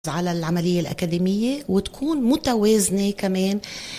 على العملية الأكاديمية وتكون متوازنة كمان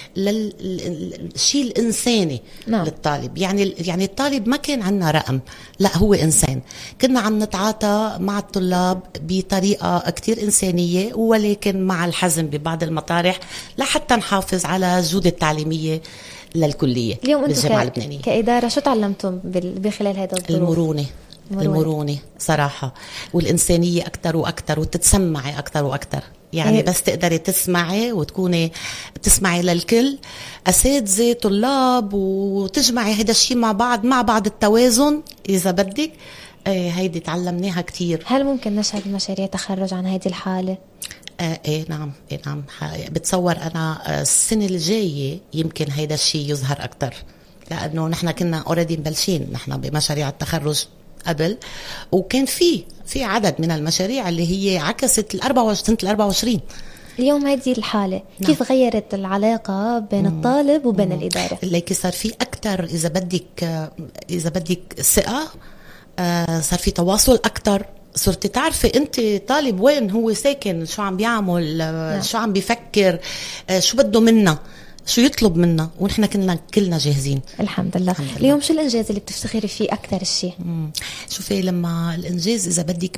للشيء الإنساني. نعم. للطالب يعني الطالب ما كان عنا رقم، لا هو إنسان. كنا عم نتعاطى مع الطلاب بطريقة كتير إنسانية، ولكن مع الحزم ببعض المطارح لحتى نحافظ على الجودة التعليمية للكلية. اليوم بالجامعة أنتم اللبنانية كإدارة شو تعلمتم بخلال هذا الظروف؟ المرونة صراحة، والإنسانية أكتر وأكتر، وتتسمعي أكتر وأكتر. يعني بس تقدري تسمعي وتكوني تسمعي للكل، أساتذة طلاب، وتجمعي هيدا الشيء مع بعض التوازن إذا بدك. هيدي تعلمناها كتير. هل ممكن نشهد مشاريع تخرج عن هذه الحالة؟ نعم بتصور أنا السنة الجاية يمكن هيدا الشيء يظهر أكتر، لأنه نحن كنا أوريدي مبلشين نحن بمشاريع التخرج قبل، وكان في عدد من المشاريع اللي هي عكست سنة 24. اليوم هذه الحالة نعم. كيف غيرت العلاقة بين الطالب وبين الإدارة؟ اللي صار في أكتر إذا بدك ثقة، صار في تواصل أكتر. صرتي تعرفي أنت طالب وين هو ساكن، شو عم بيعمل، نعم. شو عم بيفكر، شو بده منا، شو يطلب منا، ونحن كلنا جاهزين. الحمد لله. اليوم شو الإنجاز اللي بتفتخري فيه أكثر الشيء؟ شوفي، لما الإنجاز إذا بدك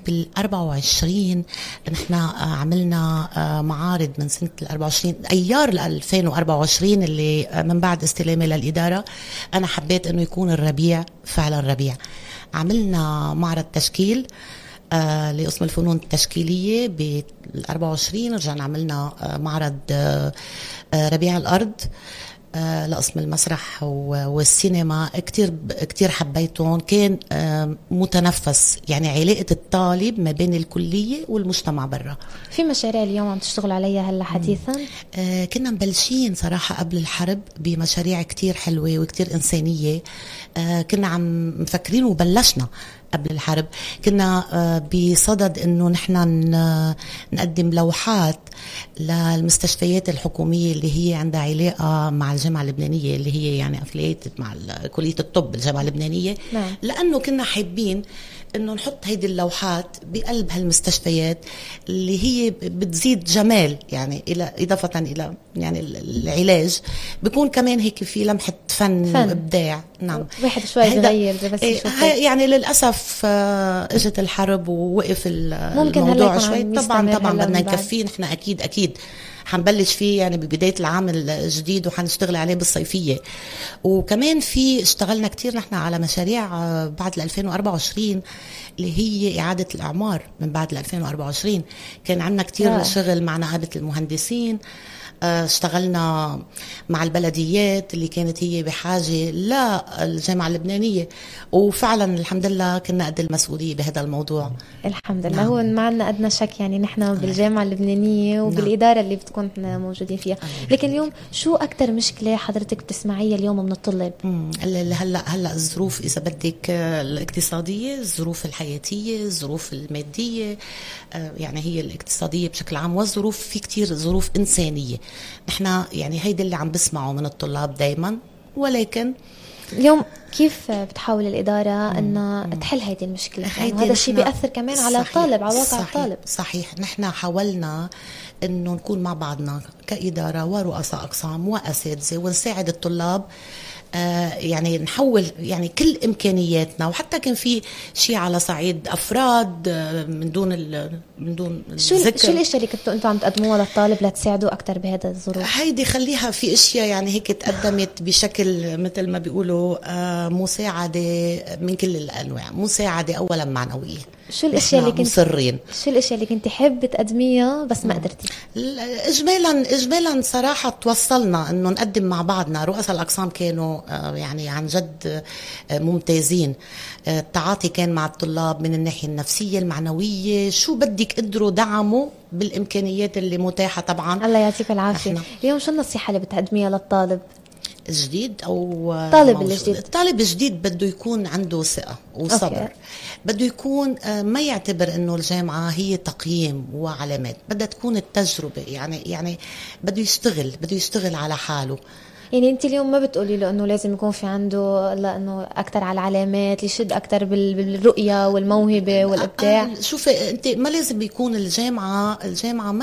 بال24 نحن عملنا معارض من سنة 24 أيار 2024 اللي من بعد استلامي للإدارة. أنا حبيت أنه يكون الربيع فعلا ربيع. عملنا معرض تشكيل لقسم الفنون التشكيلية بال24. رجعنا عملنا معرض ربيع الأرض لقسم المسرح والسينما. كتير حبيتهم. كان متنفس، يعني علاقة الطالب ما بين الكلية والمجتمع برا. في مشاريع اليوم عم تشتغل عليها هلا حديثا؟ كنا مبلشين صراحة قبل الحرب بمشاريع كتير حلوة وكتير إنسانية. كنا عم مفكرين وبلشنا قبل الحرب. كنا بصدد انه نحن نقدم لوحات للمستشفيات الحكومية اللي هي عندها علاقة مع الجامعة اللبنانية، اللي هي يعني افليتد مع كلية الطب الجامعة اللبنانية. نعم. لانه كنا حابين انه نحط هيدي اللوحات بقلب هالمستشفيات اللي هي بتزيد جمال، يعني الى اضافة الى يعني العلاج بيكون كمان هيك في لمحة فن وابداع. نعم. واحد شوي بغير بس يعني للأسف اجت الحرب ووقف الموضوع شوي. طبعا بدنا نكفيه. نحن اكيد حنبلش فيه يعني ببداية العام الجديد، وحنشتغل عليه بالصيفية. وكمان اشتغلنا كتير نحن على مشاريع بعد 2024 اللي هي إعادة الأعمار من بعد 2024. كان عندنا كتير شغل مع نقابة المهندسين. اشتغلنا مع البلديات اللي كانت هي بحاجة للجامعة اللبنانية، وفعلا الحمد لله كنا قد المسؤولية بهذا الموضوع. الحمد لله. هو ما عندنا أدنى شك، يعني نحن بالجامعة اللبنانية وبالإدارة اللي بتكون احنا موجودين فيها. لكن اليوم شو أكتر مشكلة حضرتك بتسمعيها اليوم من الطلاب؟ هلا الظروف إذا بدك الاقتصادية، الظروف الحياتية، الظروف المادية، يعني هي الاقتصادية بشكل عام، والظروف في كتير ظروف إنسانية. نحن يعني هيدا اللي عم بسمعه من الطلاب دايما. ولكن اليوم كيف بتحاول الإدارة أن تحل هذه المشكلة؟ يعني هذا الشيء بيأثر كمان على الطالب، على واقع الطالب. صحيح. نحن حاولنا أنه نكون مع بعضنا كإدارة ورؤساء أقسام وأساتذة ونساعد الطلاب. يعني نحول يعني كل إمكانياتنا، وحتى كان في شيء على صعيد أفراد من دون شو الاشياء اللي كنتوا انتم عم تقدموها للطالب لتساعدوا أكتر بهذا الظروف؟ هيدي خليها في اشياء يعني هيك تقدمت بشكل مثل ما بيقولوا مساعدة من كل الأنواع. مساعدة أولا معنوية. شو الاشياء اللي كنت مصرين؟ شو الاشياء اللي كنت حابه تقدميها بس ما قدرتي؟ اجمالا صراحه توصلنا انه نقدم مع بعضنا. رؤساء الاقسام كانوا يعني عن جد ممتازين. التعاطي كان مع الطلاب من الناحيه النفسيه المعنويه، شو بدك قدروا دعموا بالامكانيات اللي متاحه. طبعا الله يعطيك العافيه. اليوم شو النصيحه اللي بتقدميها للطالب الجديد او الطالب الجديد؟ بده يكون عنده ثقة وصبر. بده يكون ما يعتبر انه الجامعة هي تقييم وعلامات. بدها تكون التجربة. يعني بده يشتغل على حاله. يعني انت اليوم ما بتقولي له انه لازم يكون في عنده لانه اكثر على العلامات يشد اكثر بالرؤيه والموهبه والابداع؟ شوفي انت ما لازم يكون الجامعه